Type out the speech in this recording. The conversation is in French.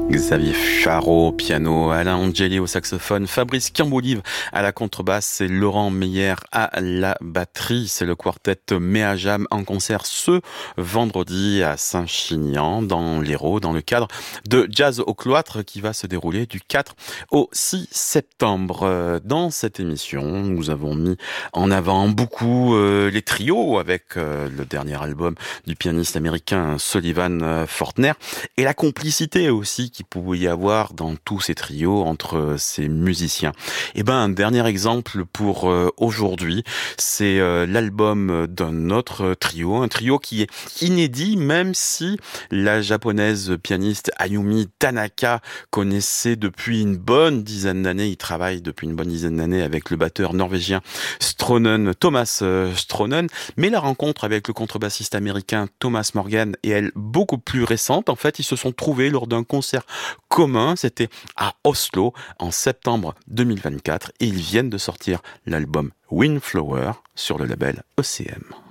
Xavier Charot au piano, Alain Angeli au saxophone, Fabrice Cambolive à la contrebasse et Laurent Meyer à la batterie. C'est le quartet Méajam en concert ce vendredi à Saint-Chinian dans l'Hérault, dans le cadre de Jazz au Cloître qui va se dérouler du 4 au 6 septembre. Dans cette émission, nous avons mis en avant beaucoup les trios avec le dernier album du pianiste américain Sullivan Fortner et la complicité aussi qu'il pouvait y avoir dans tous ces trios entre ces musiciens. Et un dernier exemple pour aujourd'hui, c'est l'album d'un autre trio, un trio qui est inédit, même si la japonaise pianiste Ayumi Tanaka connaissait depuis une bonne dizaine d'années, il travaille depuis une bonne dizaine d'années avec le batteur norvégien Thomas Stronen, mais la rencontre avec le contrebassiste américain Thomas Morgan est elle beaucoup plus récente. En fait, ils se sont trouvés lors d'un concert commun, c'était à Oslo en septembre 2024 et ils viennent de sortir l'album Windflower sur le label ECM.